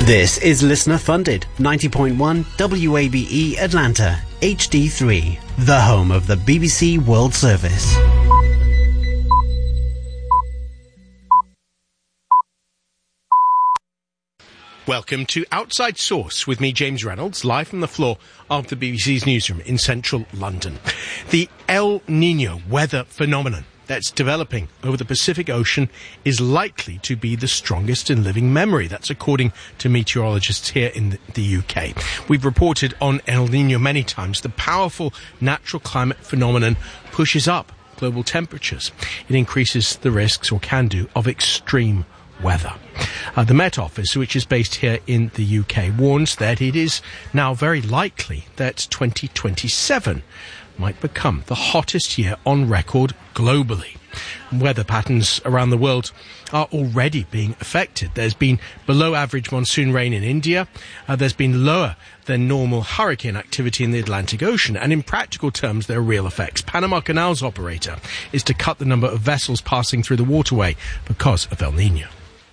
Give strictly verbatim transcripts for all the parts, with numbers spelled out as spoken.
This is listener funded ninety point one W A B E Atlanta H D three, the home of the B B C World Service. Welcome to Outside Source with me, James Reynolds, live from the floor of the B B C's newsroom in central London. The El Niño weather phenomenon that's developing over the Pacific Ocean is likely to be the strongest in living memory. That's according to meteorologists here in the U K. We've reported on El Niño many times. The powerful natural climate phenomenon pushes up global temperatures. It increases the risks, or can do, of extreme weather. Uh, the Met Office, which is based here in the U K, warns that it is now very likely that twenty twenty-seven might become the hottest year on record globally. Weather patterns around the world are already being affected. There's been below average monsoon rain in India. Uh, there's been lower than normal hurricane activity in the Atlantic Ocean. And in practical terms, there are real effects. Panama Canal's operator is to cut the number of vessels passing through the waterway because of El Niño.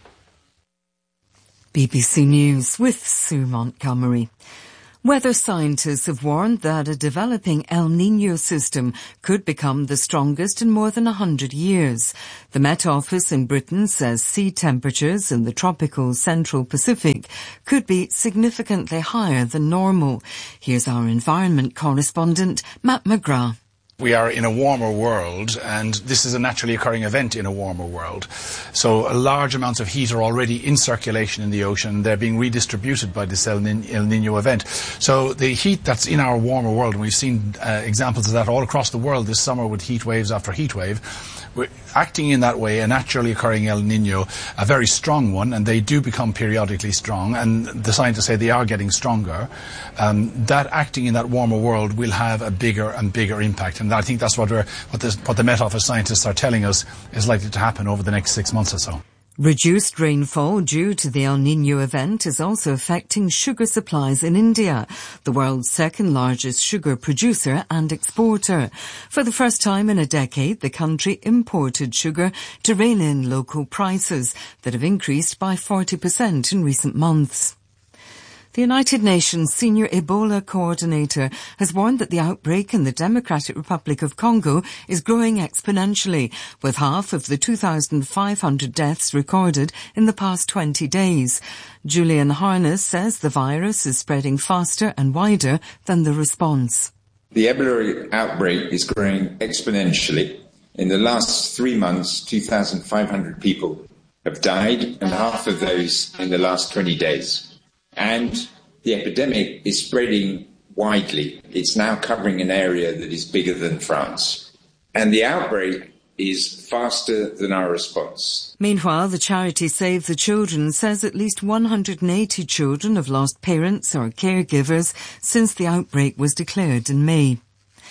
B B C News with Sue Montgomery. Weather scientists have warned that a developing El Niño system could become the strongest in more than a hundred years. The Met Office in Britain says sea temperatures in the tropical central Pacific could be significantly higher than normal. Here's our environment correspondent, Matt McGrath. We are in a warmer world, and this is a naturally occurring event in a warmer world. So large amounts of heat are already in circulation in the ocean. They're being redistributed by this El Niño event. So the heat that's in our warmer world, and we've seen uh, examples of that all across the world this summer with heat waves after heat wave, we're acting in that way, a naturally occurring El Niño, a very strong one, and they do become periodically strong, and the scientists say they are getting stronger. Um, that acting in that warmer world will have a bigger and bigger impact. And I think that's what, we're, what, the, what the Met Office scientists are telling us is likely to happen over the next six months or so. Reduced rainfall due to the El Niño event is also affecting sugar supplies in India, the world's second largest sugar producer and exporter. For the first time in a decade, the country imported sugar to rein in local prices that have increased by forty percent in recent months. The United Nations Senior Ebola Coordinator has warned that the outbreak in the Democratic Republic of Congo is growing exponentially, with half of the two thousand five hundred deaths recorded in the past twenty days. Julian Harness says the virus is spreading faster and wider than the response. The Ebola outbreak is growing exponentially. In the last three months, two thousand five hundred people have died, and half of those in the last twenty days. And the epidemic is spreading widely. It's now covering an area that is bigger than France. And the outbreak is faster than our response. Meanwhile, the charity Save the Children says at least one hundred eighty children have lost parents or caregivers since the outbreak was declared in May.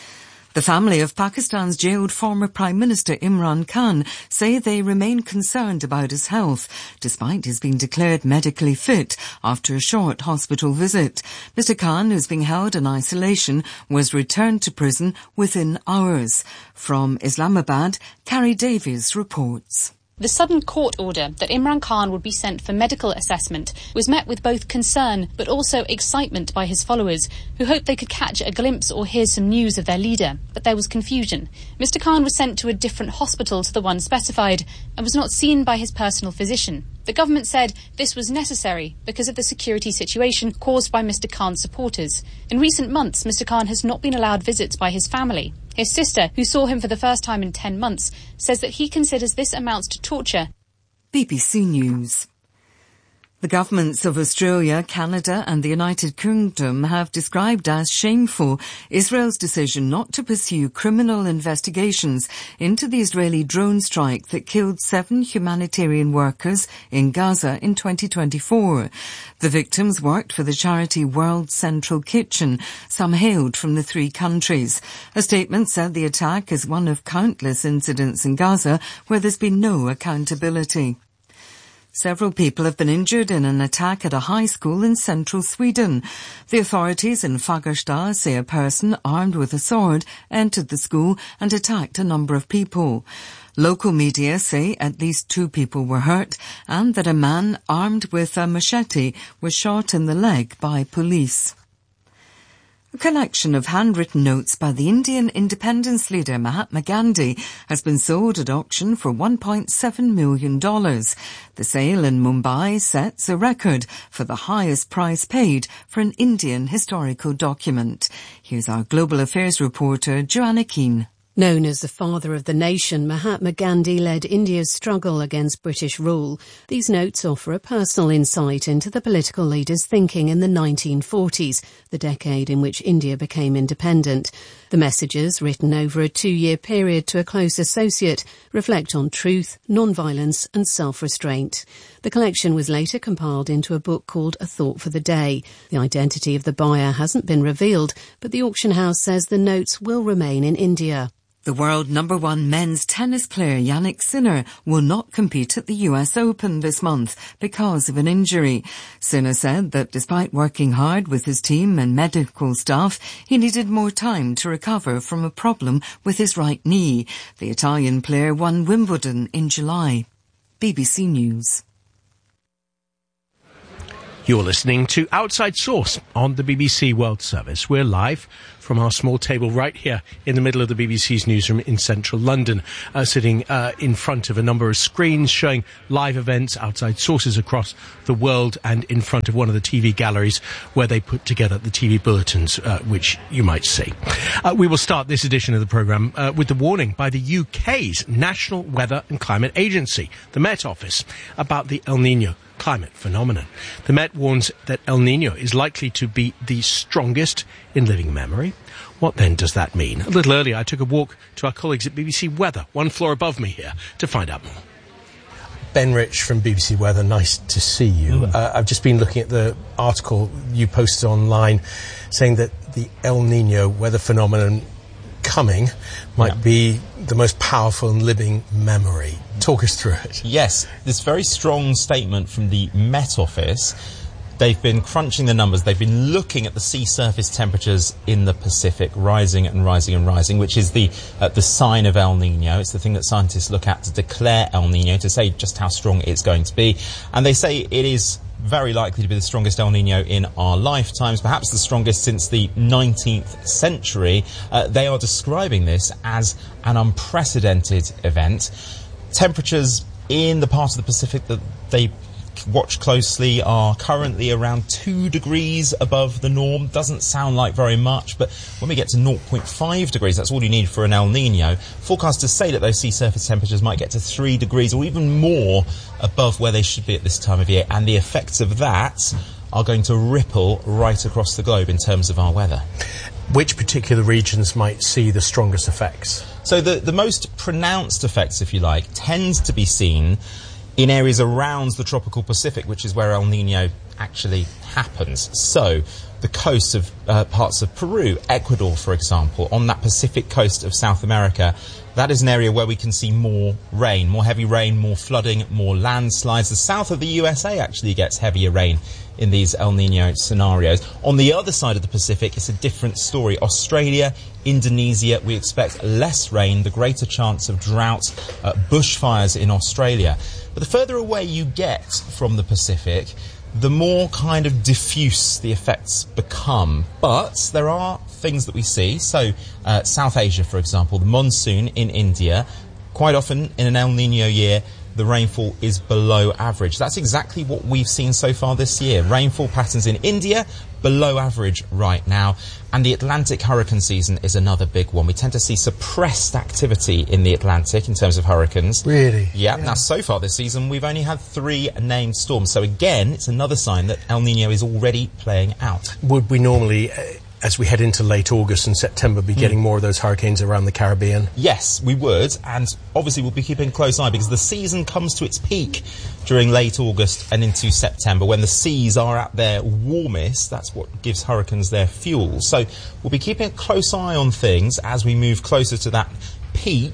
The family of Pakistan's jailed former Prime Minister Imran Khan say they remain concerned about his health, despite his being declared medically fit after a short hospital visit. Mister Khan, who's being held in isolation, was returned to prison within hours. From Islamabad, Carrie Davies reports. The sudden court order that Imran Khan would be sent for medical assessment was met with both concern but also excitement by his followers, who hoped they could catch a glimpse or hear some news of their leader. But there was confusion. Mister Khan was sent to a different hospital to the one specified and was not seen by his personal physician. The government said this was necessary because of the security situation caused by Mister Khan's supporters. In recent months, Mister Khan has not been allowed visits by his family. His sister, who saw him for the first time in ten months, says that he considers this amounts to torture. B B C News. The governments of Australia, Canada and the United Kingdom have described as shameful Israel's decision not to pursue criminal investigations into the Israeli drone strike that killed seven humanitarian workers in Gaza in twenty twenty-four. The victims worked for the charity World Central Kitchen. Some hailed from the three countries. A statement said the attack is one of countless incidents in Gaza where there's been no accountability. Several people have been injured in an attack at a high school in central Sweden. The authorities in Fagersta say a person armed with a sword entered the school and attacked a number of people. Local media say at least two people were hurt and that a man armed with a machete was shot in the leg by police. A collection of handwritten notes by the Indian independence leader Mahatma Gandhi has been sold at auction for one point seven million dollars. The sale in Mumbai sets a record for the highest price paid for an Indian historical document. Here's our Global Affairs reporter, Joanna Keane. Known as the father of the nation, Mahatma Gandhi led India's struggle against British rule. These notes offer a personal insight into the political leader's thinking in the nineteen forties, the decade in which India became independent. The messages, written over a two-year period to a close associate, reflect on truth, non-violence and self-restraint. The collection was later compiled into a book called A Thought for the Day. The identity of the buyer hasn't been revealed, but the auction house says the notes will remain in India. The world number one men's tennis player Jannik Sinner will not compete at the U S Open this month because of an injury. Sinner said that despite working hard with his team and medical staff, he needed more time to recover from a problem with his right knee. The Italian player won Wimbledon in July. B B C News. You're listening to Outside Source on the B B C World Service. We're live from our small table right here in the middle of the B B C's newsroom in central London, uh, sitting uh, in front of a number of screens showing live events, outside sources across the world, and in front of one of the T V galleries where they put together the T V bulletins, uh, which you might see. Uh, we will start this edition of the programme uh, with the warning by the U K's National Weather and Climate Agency, the Met Office, about the El Niño climate phenomenon. The Met warns that El Niño is likely to be the strongest in living memory. What then does that mean? A little earlier I took a walk to our colleagues at B B C Weather, one floor above me here, to find out more. Ben Rich from B B C Weather, nice to see you. Mm. Uh, I've just been looking at the article you posted online saying that the El Niño weather phenomenon coming might yeah. be the most powerful in living memory. Talk us through it. Yes, this very strong statement from the Met Office. They've been crunching the numbers. They've been looking at the sea surface temperatures in the Pacific rising and rising and rising, which is the uh, the sign of El Niño. It's the thing that scientists look at to declare El Niño, to say just how strong it's going to be. And they say it is very likely to be the strongest El Niño in our lifetimes, perhaps the strongest since the nineteenth century. Uh, they are describing this as an unprecedented event. Temperatures in the part of the Pacific that they watch closely are currently around two degrees above the norm. Doesn't sound like very much, but when we get to zero point five degrees, that's all you need for an El Niño. Forecasters say that those sea surface temperatures might get to three degrees or even more above where they should be at this time of year, and the effects of that are going to ripple right across the globe in terms of our weather. Which particular regions might see the strongest effects? So the, the most pronounced effects, if you like, tend to be seen in areas around the tropical Pacific, which is where El Niño actually happens. So the coasts of uh, parts of Peru, Ecuador, for example, on that Pacific coast of South America, that is an area where we can see more rain, more heavy rain, more flooding, more landslides. The south of the U S A actually gets heavier rain in these El Niño scenarios. On the other side of the Pacific, it's a different story. Australia, Indonesia, we expect less rain, the greater chance of drought, uh, bushfires in Australia. But the further away you get from the Pacific, the more kind of diffuse the effects become. But there are things that we see. So uh, South Asia, for example, the monsoon in India, quite often in an El Niño year, the rainfall is below average. That's exactly what we've seen so far this year. Rainfall patterns in India, below average right now. And the Atlantic hurricane season is another big one. We tend to see suppressed activity in the Atlantic in terms of hurricanes. Really? Yeah. yeah. Now, so far this season, we've only had three named storms. So again, it's another sign that El Niño is already playing out. Would we normally, uh, as we head into late August and September, be getting mm. more of those hurricanes around the Caribbean? Yes, we would. And obviously we'll be keeping a close eye because the season comes to its peak during late August and into September when the seas are at their warmest. That's what gives hurricanes their fuel. So we'll be keeping a close eye on things as we move closer to that peak to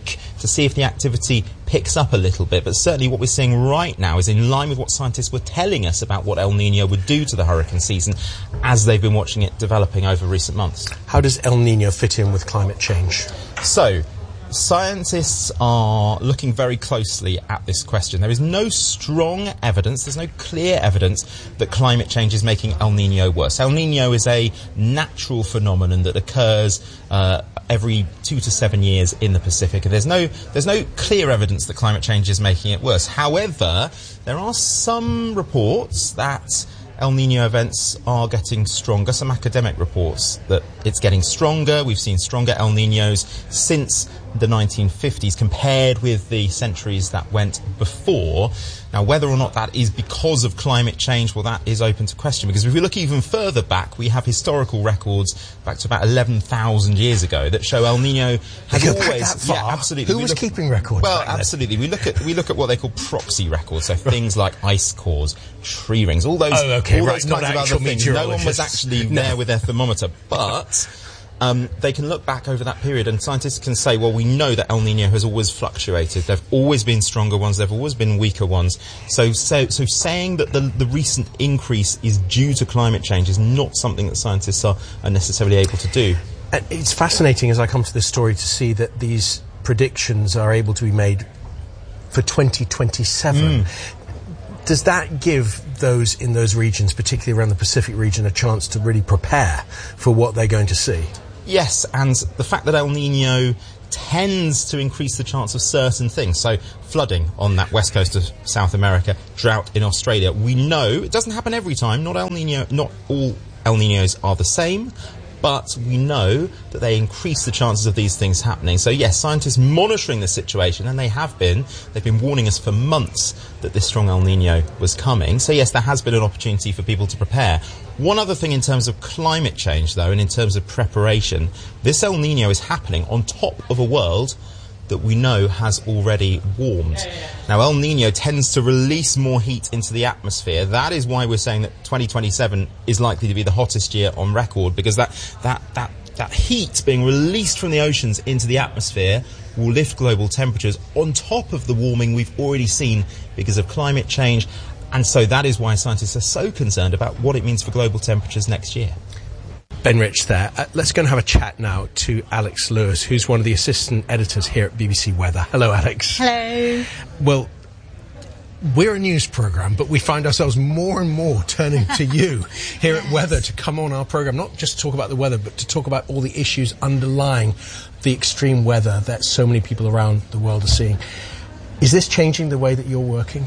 to see if the activity picks up a little bit. But certainly what we're seeing right now is in line with what scientists were telling us about what El Niño would do to the hurricane season as they've been watching it developing over recent months. How does El Niño fit in with climate change? So, scientists are looking very closely at this question. There is no strong evidence, there's no clear evidence that climate change is making El Niño worse. El Niño is a natural phenomenon that occurs uh, every two to seven years in the Pacific. And there's no, there's no clear evidence that climate change is making it worse. However, there are some reports that El Niño events are getting stronger, some academic reports that it's getting stronger. We've seen stronger El Niños since the nineteen fifties compared with the centuries that went before. Now, whether or not that is because of climate change, well, that is open to question, because if we look even further back, we have historical records back to about eleven thousand years ago that show El Niño has They go always... back that far? Yeah, absolutely. Who We was look- keeping records Well, back then? absolutely. We look at we look at what they call proxy records, so things like ice cores, tree rings, all those, Oh, okay, all right, those not kinds of actual other things. No one was meteorologists. actually No. there with their thermometer, but um, they can look back over that period, and scientists can say, well, we know that El Niño has always fluctuated. There've always been stronger ones, there've always been weaker ones. So, so, so saying that the, the recent increase is due to climate change is not something that scientists are, are necessarily able to do. And it's fascinating as I come to this story to see that these predictions are able to be made for twenty twenty-seven. Mm. Does that give those in those regions, particularly around the Pacific region, a chance to really prepare for what they're going to see? Yes, and the fact that El Niño tends to increase the chance of certain things, so flooding on that west coast of South America, drought in Australia, we know it doesn't happen every time. Not El Niño, not all El Niños are the same, but we know that they increase the chances of these things happening. So yes, scientists monitoring the situation, and they have been, they've been warning us for months that this strong El Niño was coming. So yes, there has been an opportunity for people to prepare. One other thing in terms of climate change, though, and in terms of preparation, this El Niño is happening on top of a world that we know has already warmed. Now, El Niño tends to release more heat into the atmosphere. That is why we're saying that twenty twenty-seven is likely to be the hottest year on record, because that, that, that, that heat being released from the oceans into the atmosphere will lift global temperatures on top of the warming we've already seen because of climate change. And so that is why scientists are so concerned about what it means for global temperatures next year. Ben Rich there. Uh, let's go and have a chat now to Alex Lewis, who's one of the assistant editors here at B B C Weather. Hello, Alex. Hello. Well, we're a news programme, but we find ourselves more and more turning to you here Yes. at Weather to come on our programme, not just to talk about the weather, but to talk about all the issues underlying the extreme weather that so many people around the world are seeing. Is this changing the way that you're working?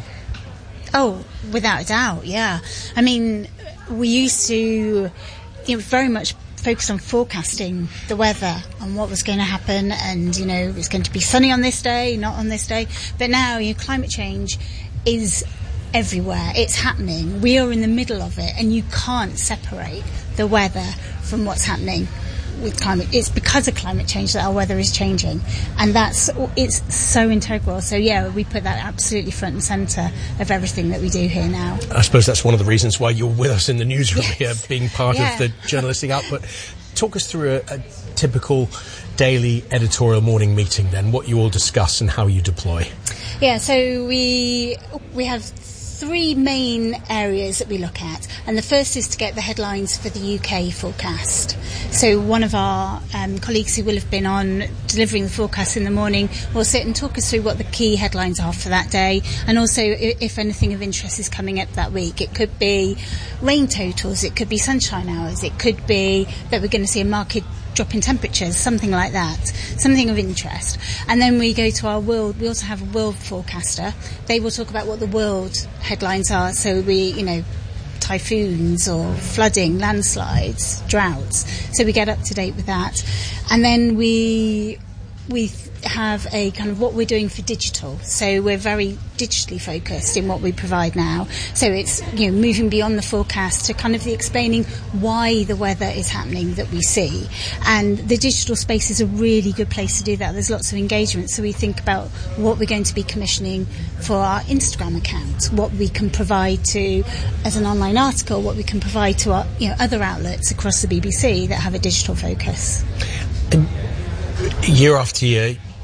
Oh, without a doubt, yeah. I mean, we used to... You know, very much focused on forecasting the weather and what was going to happen, and you know it's going to be sunny on this day, not on this day. But now, you know, climate change is everywhere. It's happening. We are in the middle of it, and you can't separate the weather from what's happening with climate. It's because of climate change that our weather is changing, and that's it's so integral. So yeah, we put that absolutely front and centre of everything that we do here now. I suppose that's one of the reasons why you're with us in the newsroom Yes. here, being part Yeah. of the journalistic output. Talk us through a, a typical daily editorial morning meeting then, what you all discuss and how you deploy. Yeah, so we we have three main areas that we look at, and the first is to get the headlines for the U K forecast. So one of our um, colleagues who will have been on delivering the forecast in the morning will sit and talk us through what the key headlines are for that day, and also if, if anything of interest is coming up that week. It could be rain totals, it could be sunshine hours, it could be that we're going to see a market drop in temperatures, something like that, something of interest. And then we go to our world, we also have a world forecaster. They will talk about what the world headlines are, so we, you know, typhoons or flooding, landslides, droughts. So we get up to date with that. And then we we have a kind of what we're doing for digital. So we're very digitally focused in what we provide now. So it's, you know, moving beyond the forecast to kind of the explaining why the weather is happening that we see. And the digital space is a really good place to do that. There's lots of engagement. So we think about what we're going to be commissioning for our Instagram account, what we can provide to, as an online article, what we can provide to our, you know, other outlets across the B B C that have a digital focus. And year after year,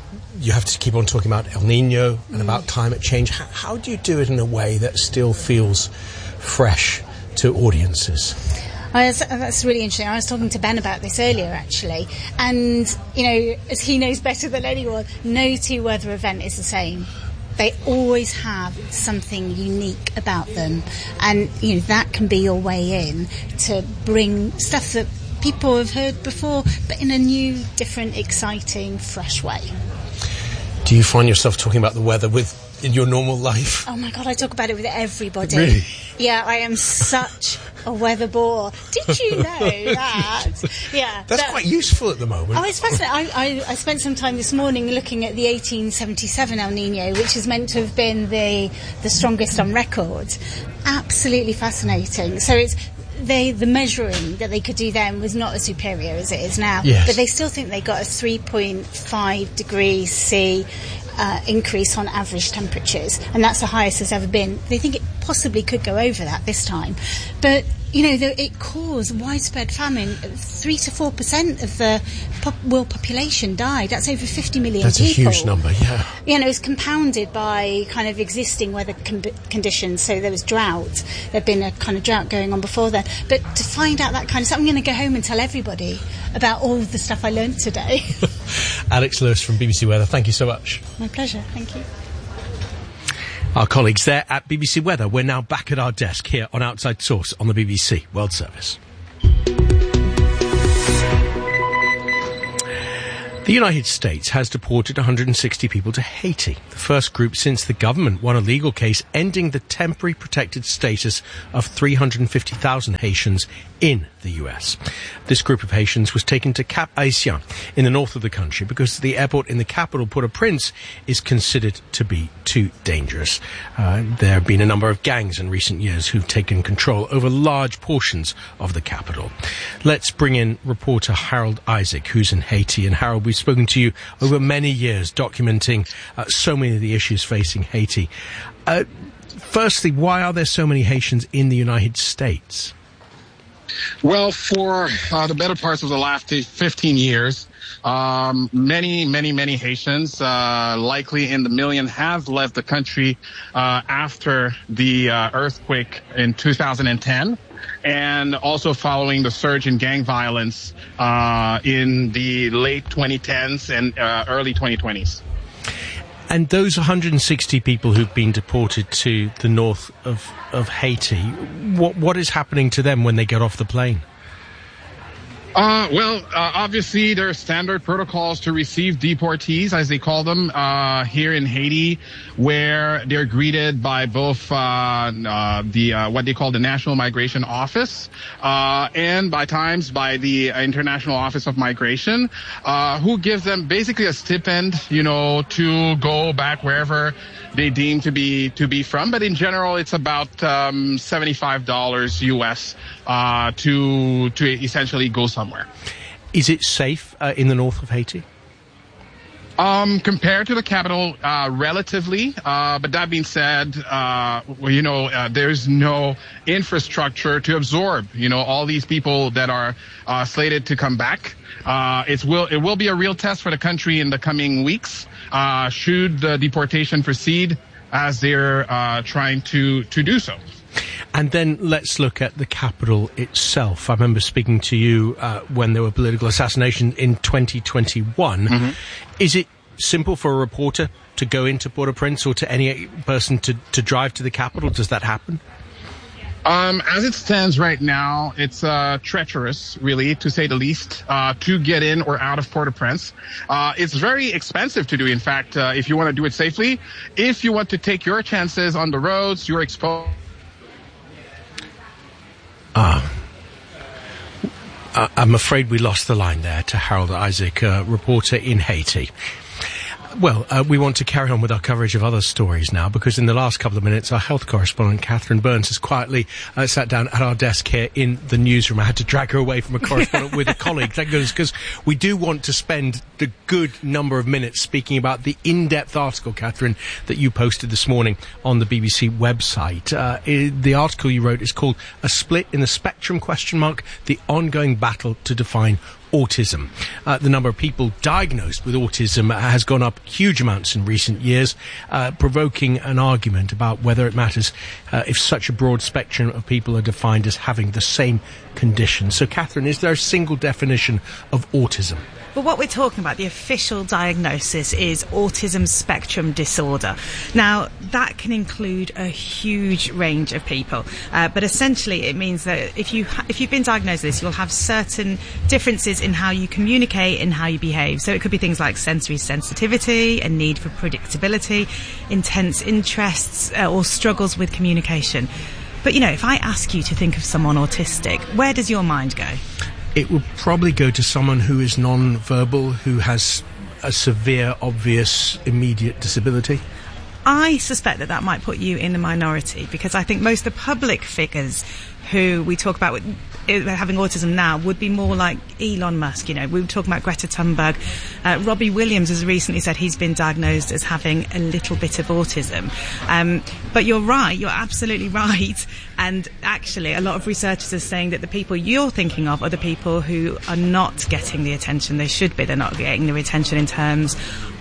you have to keep on talking about El Nino and mm. about climate change. How, how do you do it in a way that still feels fresh to audiences? Oh, that's, that's really interesting. I was talking to Ben about this earlier, actually. And, you know, as he knows better than anyone, no two weather event is the same. They always have something unique about them. And, you know, that can be your way in to bring stuff that people have heard before, but in a new, different, exciting, fresh way. Do you find yourself talking about the weather with in your normal life? Oh my God, I talk about it with everybody. Really? Yeah, I am such a weather bore. Did you know that? Yeah. That's that, quite useful at the moment. Oh, it's fascinating. I, I, I spent some time this morning looking at the eighteen seventy-seven El Nino, which is meant to have been the the strongest on record. Absolutely fascinating. So it's They, the measuring that they could do then was not as superior as it is now. Yes. But they still think they got a three point five degrees C uh, increase on average temperatures, and that's the highest there's ever been. They think it possibly could go over that this time. But, you know, the, it caused widespread famine. Three to four percent of the pop- world population died. That's over fifty million That's people. That's a huge number, yeah. You know, it was compounded by kind of existing weather con- conditions. So there was drought. There'd been a kind of drought going on before then. But to find out that kind of stuff, I'm going to go home and tell everybody about all of the stuff I learned today. Alex Lewis from B B C Weather, thank you so much. My pleasure, thank you. Our colleagues there at B B C Weather. We're now back at our desk here on Outside Source on the B B C World Service. The United States has deported one hundred sixty people to Haiti, the first group since the government won a legal case ending the temporary protected status of three hundred fifty thousand Haitians in the U S. This group of Haitians was taken to Cap Haitien in the north of the country because the airport in the capital, Port-au-Prince, is considered to be too dangerous. Uh, there have been a number of gangs in recent years who've taken control over large portions of the capital. Let's bring in reporter Harold Isaac, who's in Haiti. And Harold, we've spoken to you over many years documenting uh, so many of the issues facing Haiti. Uh, firstly, why are there so many Haitians in the United States? Well, for uh, the better parts of the last fifteen years, um, many, many, many Haitians, uh, likely in the million, have left the country uh, after the uh, earthquake in two thousand ten. And also following the surge in gang violence uh, in the late twenty tens and uh, early twenty twenties. And those one hundred sixty people who've been deported to the north of, of Haiti, what what is happening to them when they get off the plane? Uh, well, uh, obviously there are standard protocols to receive deportees, as they call them, uh, here in Haiti, where they're greeted by both, uh, uh, the, uh, what they call the National Migration Office, uh, and by times by the International Office of Migration, uh, who gives them basically a stipend, you know, to go back wherever they deem to be, to be from. But in general, it's about, um, seventy-five dollars U S, uh, to, to essentially go somewhere. Somewhere. Is it safe uh, in the north of Haiti? Um, compared to the capital, uh, relatively. Uh, but that being said, uh, well, you know, uh, there's no infrastructure to absorb, you know, all these people that are uh, slated to come back. Uh, it will it will be a real test for the country in the coming weeks. Uh, should the deportation proceed as they're uh, trying to to do so. And then let's look at the capital itself. I remember speaking to you uh, when there were political assassinations in twenty twenty-one. Mm-hmm. Is it simple for a reporter to go into Port-au-Prince or to any person to, to drive to the capital? Does that happen? Um, as it stands right now, it's uh, treacherous, really, to say the least, uh, to get in or out of Port-au-Prince. Uh, it's very expensive to do, in fact, uh, if you want to do it safely. If you want to take your chances on the roads, you're exposed. Ah, uh, I'm afraid we lost the line there to Harold Isaac, uh, reporter in Haiti. Well, uh, we want to carry on with our coverage of other stories now, because in the last couple of minutes, our health correspondent, Catherine Burns, has quietly uh, sat down at our desk here in the newsroom. I had to drag her away from a correspondent with a colleague, thank goodness, because we do want to spend the good number of minutes speaking about the in-depth article, Catherine, that you posted this morning on the B B C website. Uh, it, the article you wrote is called "A Split in the Spectrum, question mark, the ongoing battle to define autism. Uh, the number of people diagnosed with autism has gone up huge amounts in recent years, uh, provoking an argument about whether it matters uh, if such a broad spectrum of people are defined as having the same condition. So, Catherine, is there a single definition of autism? But what we're talking about, the official diagnosis, is autism spectrum disorder. Now, that can include a huge range of people, uh, but essentially it means that if, you ha- if you've been diagnosed with this, you'll have certain differences in how you communicate and how you behave. So it could be things like sensory sensitivity, a need for predictability, intense interests, uh, or struggles with communication. But, you know, if I ask you to think of someone autistic, where does your mind go? It would probably go to someone who is non-verbal, who has a severe, obvious, immediate disability. I suspect that that might put you in the minority, because I think most of the public figures who we talk about with having autism now would be more like Elon Musk. You know, we were talking about Greta Thunberg. Uh, Robbie Williams has recently said he's been diagnosed as having a little bit of autism. Um, but you're right, you're absolutely right. And actually, a lot of researchers are saying that the people you're thinking of are the people who are not getting the attention they should be. They're not getting the attention in terms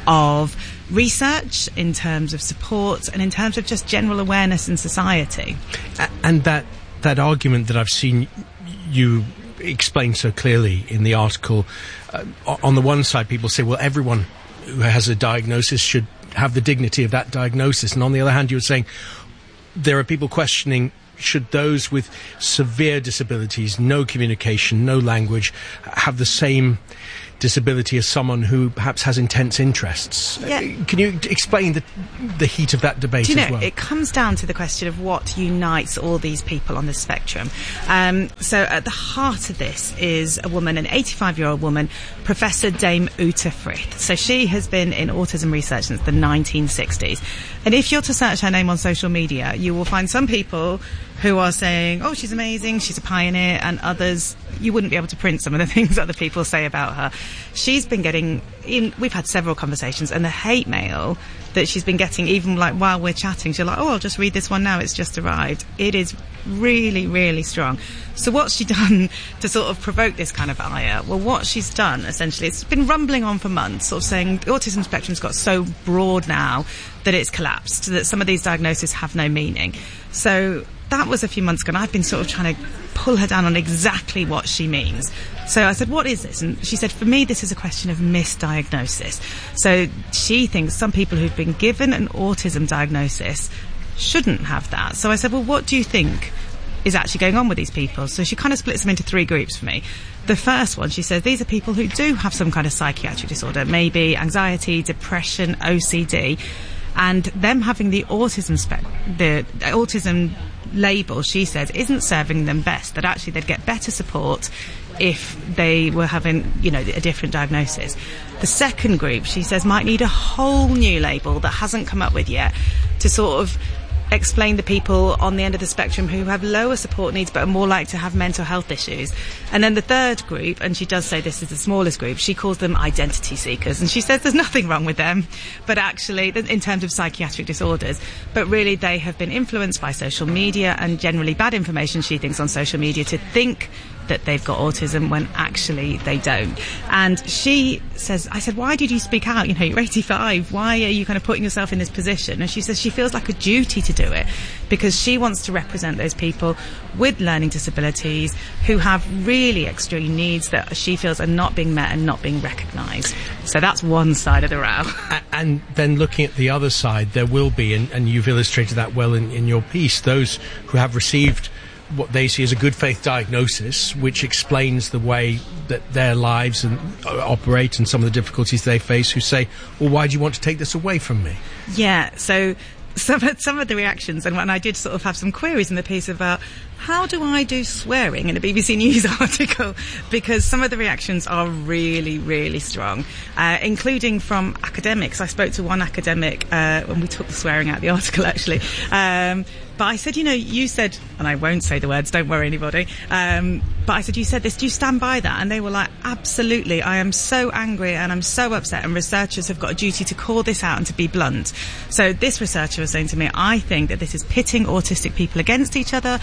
of research, in terms of support, and in terms of just general awareness in society. And that that argument that I've seen you explain so clearly in the article, uh, on the one side people say, well, everyone who has a diagnosis should have the dignity of that diagnosis, and on the other hand you're saying there are people questioning, should those with severe disabilities, no communication, no language, have the same disability as someone who perhaps has intense interests? Yeah. Can you explain the the heat of that debate Do you know, as well? It comes down to the question of what unites all these people on the spectrum. Um, so at the heart of this is a woman, an eighty-five-year-old woman, Professor Dame Ute Frith. So she has been in autism research since the nineteen sixties. And if you're to search her name on social media, you will find some people who are saying, oh, she's amazing, she's a pioneer, and others, you wouldn't be able to print some of the things other people say about her. She's been getting, in, we've had several conversations, and the hate mail that she's been getting, even like while we're chatting, she's like, oh, I'll just read this one now, it's just arrived. It is really, really strong. So what's she done to sort of provoke this kind of ire? Well, what she's done, essentially, it's been rumbling on for months, sort of saying the autism spectrum's got so broad now that it's collapsed, that some of these diagnoses have no meaning. So that was a few months ago, and I've been sort of trying to pull her down on exactly what she means. So I said, what is this? And she said, for me, this is a question of misdiagnosis. So she thinks some people who've been given an autism diagnosis shouldn't have that. So I said, well, what do you think is actually going on with these people? So she kind of splits them into three groups for me. The first one, she says, these are people who do have some kind of psychiatric disorder, maybe anxiety, depression, O C D, and them having the autism spec- the autism label, she says, isn't serving them best, that actually they'd get better support if they were having, you know, a different diagnosis. The second group, she says, might need a whole new label that hasn't come up with yet to sort of explain the people on the end of the spectrum who have lower support needs but are more likely to have mental health issues. And then the third group, and she does say this is the smallest group, she calls them identity seekers, and she says there's nothing wrong with them, but actually in terms of psychiatric disorders, but really they have been influenced by social media and generally bad information, she thinks, on social media to think that they've got autism when actually they don't. And she says, I said, why did you speak out? You know, you're eighty-five. Why are you kind of putting yourself in this position? And she says she feels like a duty to do it because she wants to represent those people with learning disabilities who have really extreme needs that she feels are not being met and not being recognised. So that's one side of the row. And then looking at the other side, there will be, and, and you've illustrated that well in, in your piece, those who have received what they see as a good faith diagnosis, which explains the way that their lives and uh, operate and some of the difficulties they face, who say, well, why do you want to take this away from me? Yeah, so some of, some of the reactions, and when I did sort of have some queries in the piece about how do I do swearing in a B B C News article, because some of the reactions are really, really strong, uh, including from academics. I spoke to one academic uh, when we took the swearing out of the article, actually. Um, but I said, you know, you said, and I won't say the words, don't worry anybody, um, but I said, you said this, do you stand by that? And they were like, absolutely, I am so angry and I'm so upset, and researchers have got a duty to call this out and to be blunt. So this researcher was saying to me, I think that this is pitting autistic people against each other. There is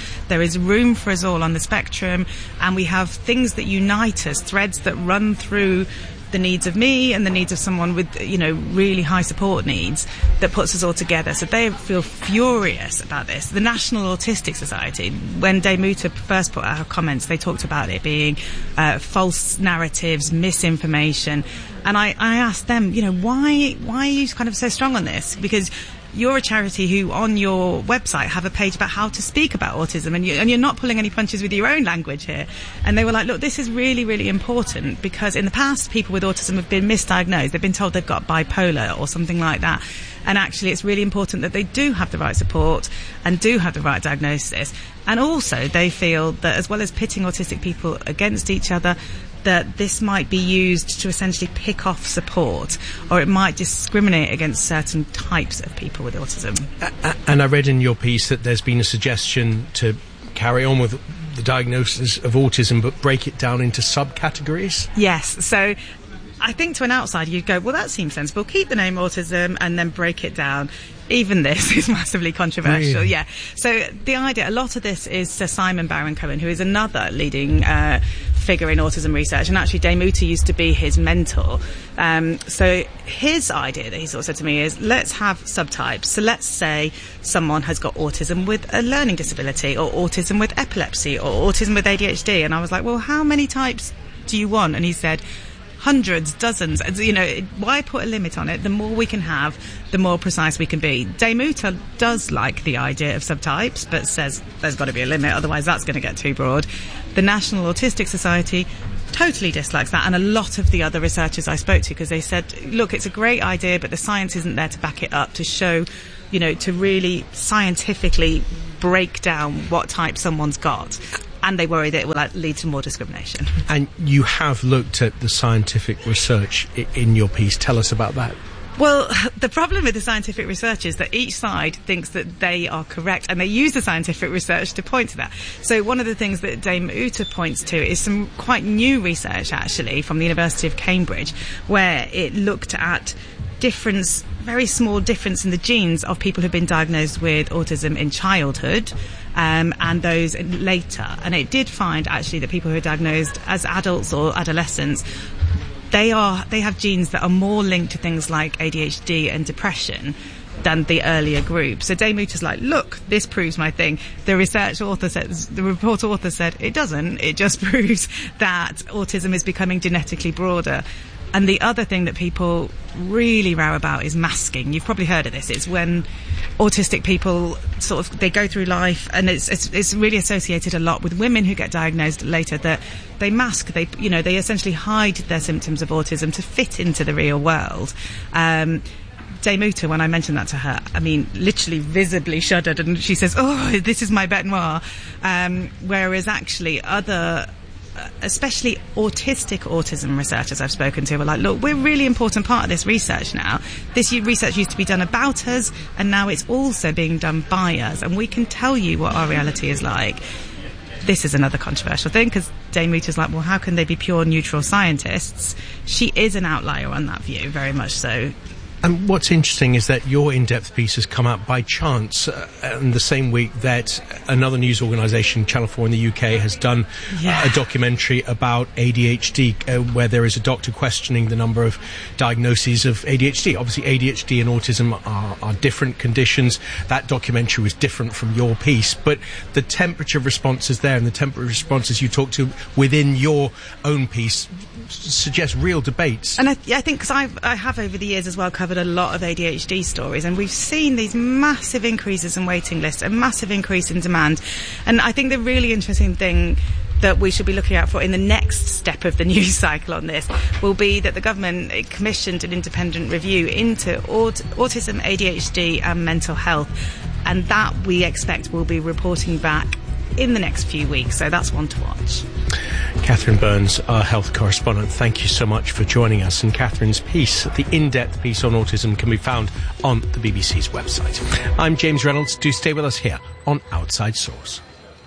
is room for us all on the spectrum, and we have things that unite us, threads that run through the needs of me and the needs of someone with, you know, really high support needs, that puts us all together. So they feel furious about this. The National Autistic Society, when Dame Uta first put out her comments, they talked about it being uh, false narratives, misinformation. And I, I asked them, you know, why, why are you kind of so strong on this? Because you're a charity who on your website have a page about how to speak about autism, and, you, and you're not pulling any punches with your own language here. And they were like, look, this is really, really important, because in the past people with autism have been misdiagnosed. They've been told they've got bipolar or something like that. And actually it's really important that they do have the right support and do have the right diagnosis. And also they feel that as well as pitting autistic people against each other, that this might be used to essentially pick off support, or it might discriminate against certain types of people with autism. Uh, and I read in your piece that there's been a suggestion to carry on with the diagnosis of autism but break it down into subcategories. Yes, so I think to an outsider you'd go, well, that seems sensible. Keep the name autism and then break it down. Even this is massively controversial, really? Yeah. So the idea, a lot of this is Sir Simon Baron-Cohen, who is another leading uh, figure in autism research, and actually Dame Uta used to be his mentor. Um, so his idea that he sort of said to me is, let's have subtypes. So let's say someone has got autism with a learning disability, or autism with epilepsy, or autism with A D H D. And I was like, well, how many types do you want? And he said, hundreds, dozens. You know, why put a limit on it? The more we can have, the more precise we can be. Dame Uta does like the idea of subtypes, but says there's got to be a limit, otherwise that's going to get too broad. The National Autistic Society totally dislikes that, and a lot of the other researchers I spoke to, because they said, look, it's a great idea, but the science isn't there to back it up, to show, you know, to really scientifically break down what type someone's got. And they worry that it will lead to more discrimination. And you have looked at the scientific research i- in your piece. Tell us about that. Well, the problem with the scientific research is that each side thinks that they are correct, and they use the scientific research to point to that. So one of the things that Dame Uta points to is some quite new research, actually, from the University of Cambridge, where it looked at difference, very small difference in the genes of people who've been diagnosed with autism in childhood, um, and those in later. And it did find, actually, that people who are diagnosed as adults or adolescents, they are they have genes that are more linked to things like A D H D and depression than the earlier group. So Dame Uta's like, look, this proves my thing. The research author says, the report author said, it doesn't. It just proves that autism is becoming genetically broader. And the other thing that people really row about is masking. You've probably heard of this. It's when autistic people sort of, they go through life, and it's, it's, it's really associated a lot with women who get diagnosed later, that they mask, they, you know, they essentially hide their symptoms of autism to fit into the real world. Um, Dame Uta, when I mentioned that to her, I mean, literally visibly shuddered, and she says, oh, this is my bête noire. Um, whereas actually other, especially autistic autism researchers I've spoken to, were like, look, we're a really important part of this research now. This research used to be done about us, and now it's also being done by us, and we can tell you what our reality is like. This is another controversial thing, because Dame Uta's like, well, how can they be pure neutral scientists? She is an outlier on that view, very much so. And what's interesting is that your in-depth piece has come out by chance uh, in the same week that another news organisation, Channel four in the U K, has done yeah. uh, a documentary about A D H D, uh, where there is a doctor questioning the number of diagnoses of A D H D. Obviously, A D H D and autism are, are different conditions. That documentary was different from your piece, but the temperature responses there and the temperature responses you talked to within your own piece suggest real debates. And I, I think, because I've I have over the years as well covered a lot of A D H D stories, and we've seen these massive increases in waiting lists, a massive increase in demand. And I think the really interesting thing that we should be looking out for in the next step of the news cycle on this will be that the government commissioned an independent review into aut- autism, A D H D and mental health, and that we expect will be reporting back in the next few weeks, so that's one to watch. Catherine Burns, our health correspondent, thank you so much for joining us. And Catherine's piece, the in-depth piece on autism, can be found on the B B C's website. I'm James Reynolds. Do stay with us here on Outside Source.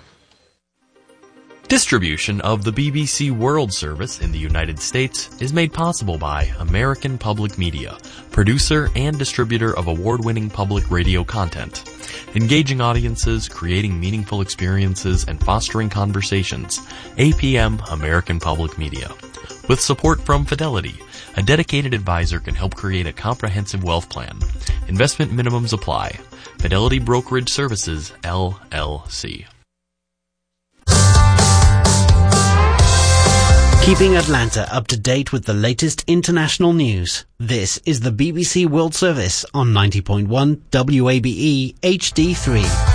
Distribution of the B B C World Service in the United States is made possible by American Public Media, producer and distributor of award-winning public radio content. Engaging audiences, creating meaningful experiences, and fostering conversations. A P M American Public Media. With support from Fidelity, a dedicated advisor can help create a comprehensive wealth plan. Investment minimums apply. Fidelity Brokerage Services, L L C. Keeping Atlanta up to date with the latest international news. This is the B B C World Service on ninety point one W A B E H D three.